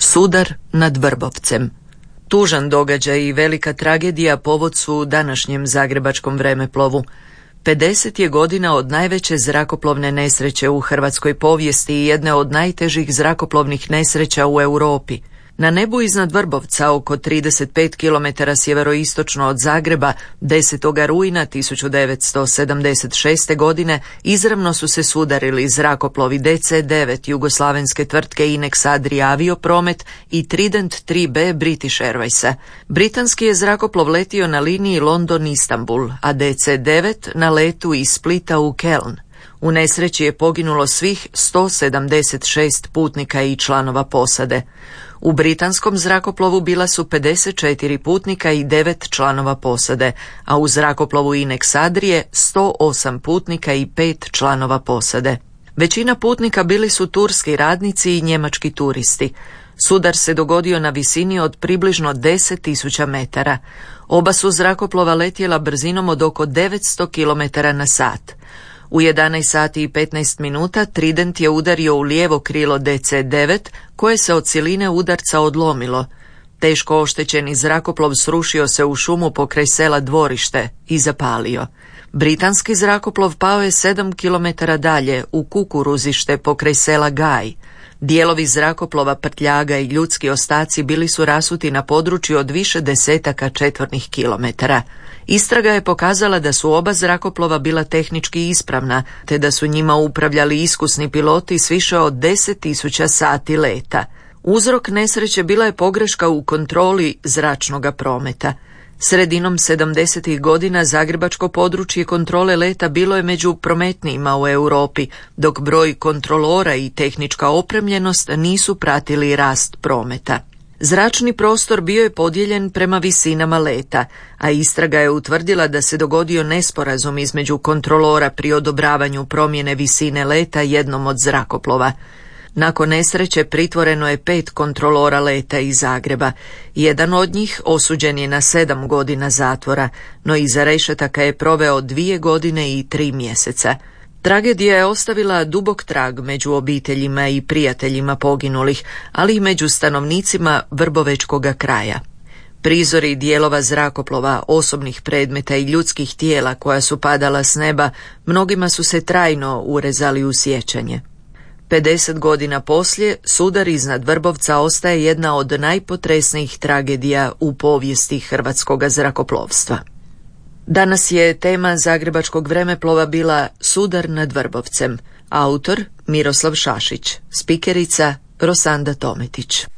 Sudar nad Vrbovcem. Tužan događaj i velika tragedija povod su u današnjem zagrebačkom vremeplovu. 50 je godina od najveće zrakoplovne nesreće u hrvatskoj povijesti i jedne od najtežih zrakoplovnih nesreća u Europi. Na nebu iznad Vrbovca, oko 35 km sjeveroistočno od Zagreba, 10. rujna 1976. godine izravno su se sudarili zrakoplovi DC-9 jugoslavenske tvrtke Inex Adria Aviopromet i Trident 3B British Airwaysa. Britanski je zrakoplov letio na liniji London-Istanbul, a DC-9 na letu iz Splita u Keln. U nesreći je poginulo svih 176 putnika i članova posade. U britanskom zrakoplovu bila su 54 putnika i 9 članova posade, a u zrakoplovu Inex Adrije 108 putnika i 5 članova posade. Većina putnika bili su turski radnici i njemački turisti. Sudar se dogodio na visini od približno 10.000 metara. Oba su zrakoplova letjela brzinom od oko 900 km na sat. U 11 sati i 15 minuta Trident je udario u lijevo krilo DC-9 koje se od siline udarca odlomilo. Teško oštećeni zrakoplov srušio se u šumu pokraj sela Dvorište i zapalio. Britanski zrakoplov pao je 7 km dalje u kukuruzište pokraj sela Gaj. Dijelovi zrakoplova, prtljaga i ljudski ostaci bili su rasuti na području od više desetaka četvornih kilometara. Istraga je pokazala da su oba zrakoplova bila tehnički ispravna, te da su njima upravljali iskusni piloti s više od 10.000 sati leta. Uzrok nesreće bila je pogreška u kontroli zračnoga prometa. Sredinom 70. godina zagrebačko područje kontrole leta bilo je među prometnijima u Europi, dok broj kontrolora i tehnička opremljenost nisu pratili rast prometa. Zračni prostor bio je podijeljen prema visinama leta, a istraga je utvrdila da se dogodio nesporazum između kontrolora pri odobravanju promjene visine leta jednom od zrakoplova. Nakon nesreće pritvoreno je 5 kontrolora leta iz Zagreba. Jedan od njih osuđen je na 7 godina zatvora, no iza rešetaka je proveo 2 godine i 3 mjeseca. Tragedija je ostavila dubok trag među obiteljima i prijateljima poginulih, ali i među stanovnicima Vrbovečkoga kraja. Prizori dijelova zrakoplova, osobnih predmeta i ljudskih tijela koja su padala s neba, mnogima su se trajno urezali u sjećanje. 50 godina poslije, sudar iznad Vrbovca ostaje jedna od najpotresnijih tragedija u povijesti hrvatskoga zrakoplovstva. Danas je tema zagrebačkog vremeplova bila Sudar nad Vrbovcem. Autor Miroslav Šašić, spikerica Rosanda Tometić.